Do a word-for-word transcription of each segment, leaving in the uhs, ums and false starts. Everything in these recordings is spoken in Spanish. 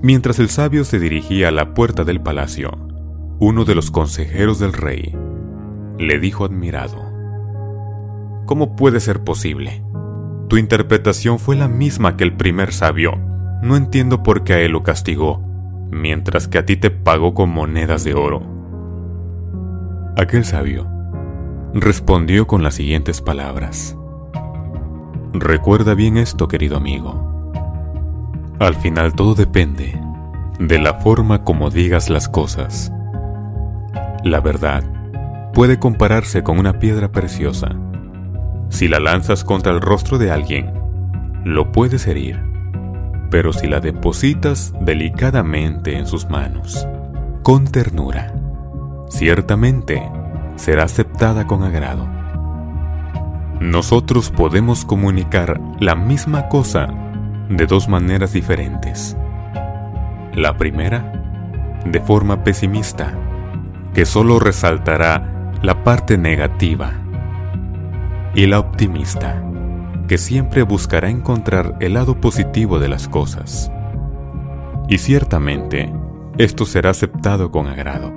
Mientras el sabio se dirigía a la puerta del palacio, uno de los consejeros del rey le dijo admirado: ¿Cómo puede ser posible? Tu interpretación fue la misma que el primer sabio. No entiendo por qué a él lo castigó, mientras que a ti te pagó con monedas de oro. Aquel sabio respondió con las siguientes palabras: Recuerda bien esto, querido amigo. Al final todo depende de la forma como digas las cosas. La verdad puede compararse con una piedra preciosa. Si la lanzas contra el rostro de alguien, lo puedes herir, pero si la depositas delicadamente en sus manos, con ternura, ciertamente será aceptada con agrado. Nosotros podemos comunicar la misma cosa de dos maneras diferentes. La primera, de forma pesimista, que solo resaltará la parte negativa, y la optimista, que siempre buscará encontrar el lado positivo de las cosas. Y ciertamente, esto será aceptado con agrado.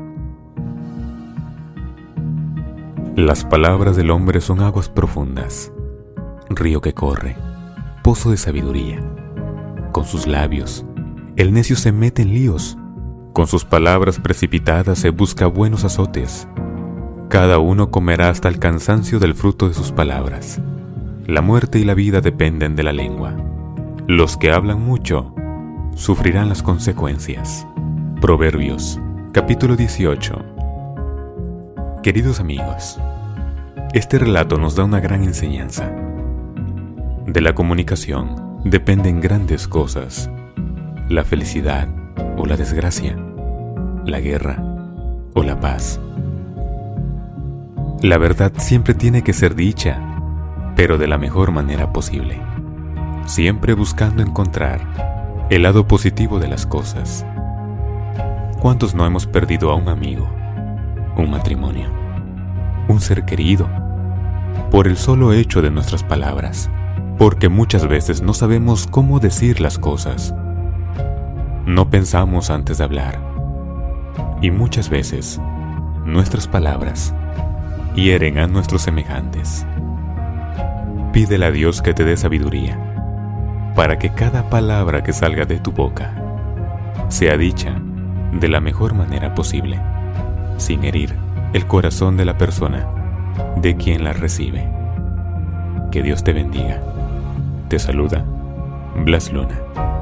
Las palabras del hombre son aguas profundas, río que corre, pozo de sabiduría. Con sus labios, el necio se mete en líos. Con sus palabras precipitadas se busca buenos azotes. Cada uno comerá hasta el cansancio del fruto de sus palabras. La muerte y la vida dependen de la lengua. Los que hablan mucho sufrirán las consecuencias. Proverbios, capítulo dieciocho. Queridos amigos, este relato nos da una gran enseñanza. De la comunicación dependen grandes cosas: la felicidad o la desgracia, la guerra o la paz. La verdad siempre tiene que ser dicha, pero de la mejor manera posible, siempre buscando encontrar el lado positivo de las cosas. ¿Cuántos no hemos perdido a un amigo, un matrimonio, un ser querido, por el solo hecho de nuestras palabras? Porque muchas veces no sabemos cómo decir las cosas. No pensamos antes de hablar. Y muchas veces nuestras palabras hieren a nuestros semejantes. Pídele a Dios que te dé sabiduría, para que cada palabra que salga de tu boca sea dicha de la mejor manera posible, sin herir el corazón de la persona de quien la recibe. Que Dios te bendiga. Te saluda Blas Luna.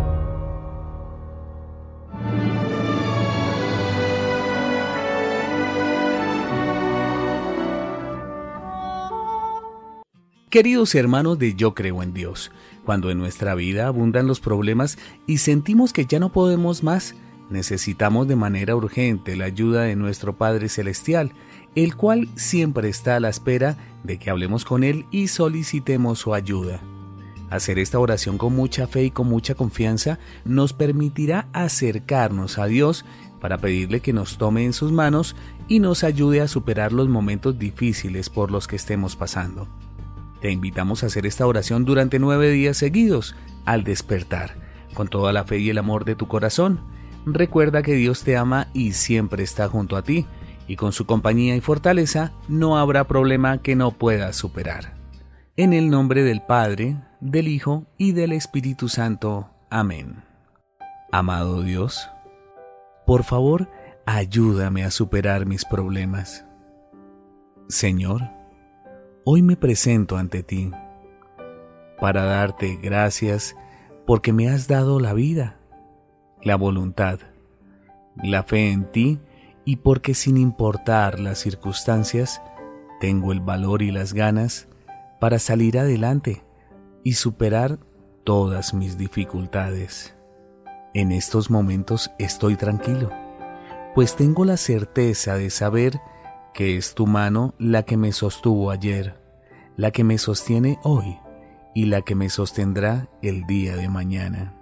Queridos hermanos de Yo Creo en Dios, cuando en nuestra vida abundan los problemas y sentimos que ya no podemos más, necesitamos de manera urgente la ayuda de nuestro Padre Celestial, el cual siempre está a la espera de que hablemos con Él y solicitemos su ayuda. Hacer esta oración con mucha fe y con mucha confianza nos permitirá acercarnos a Dios para pedirle que nos tome en sus manos y nos ayude a superar los momentos difíciles por los que estemos pasando. Te invitamos a hacer esta oración durante nueve días seguidos, al despertar, con toda la fe y el amor de tu corazón. Recuerda que Dios te ama y siempre está junto a ti, y con su compañía y fortaleza no habrá problema que no puedas superar. En el nombre del Padre, del Hijo y del Espíritu Santo. Amén. Amado Dios, por favor, ayúdame a superar mis problemas. Señor, hoy me presento ante ti para darte gracias porque me has dado la vida, la voluntad, la fe en ti y porque sin importar las circunstancias, tengo el valor y las ganas para salir adelante y superar todas mis dificultades. En estos momentos estoy tranquilo, pues tengo la certeza de saber que es tu mano la que me sostuvo ayer, la que me sostiene hoy y la que me sostendrá el día de mañana.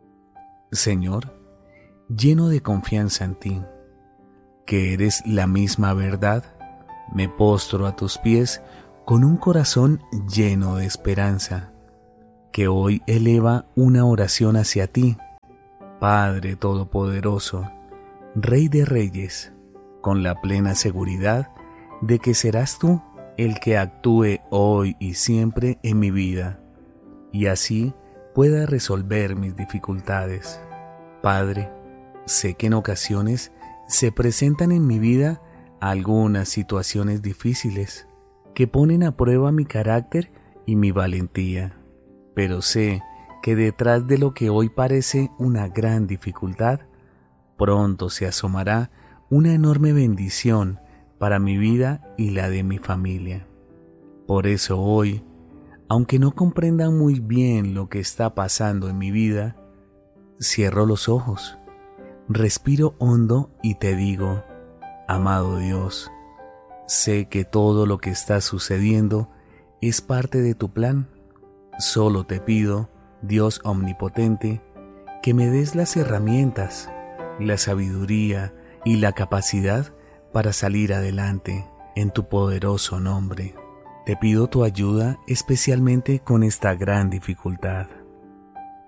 Señor, lleno de confianza en ti, que eres la misma verdad, me postro a tus pies con un corazón lleno de esperanza, que hoy eleva una oración hacia ti, Padre Todopoderoso, Rey de Reyes, con la plena seguridad de que serás tú el que actúe hoy y siempre en mi vida, y así pueda resolver mis dificultades. Padre, sé que en ocasiones se presentan en mi vida algunas situaciones difíciles que ponen a prueba mi carácter y mi valentía, pero sé que detrás de lo que hoy parece una gran dificultad, pronto se asomará una enorme bendición para mi vida y la de mi familia. Por eso hoy, aunque no comprenda muy bien lo que está pasando en mi vida, cierro los ojos, respiro hondo y te digo: amado Dios, sé que todo lo que está sucediendo es parte de tu plan. Solo te pido, Dios omnipotente, que me des las herramientas, la sabiduría y la capacidad para salir adelante en tu poderoso nombre. Te pido tu ayuda especialmente con esta gran dificultad.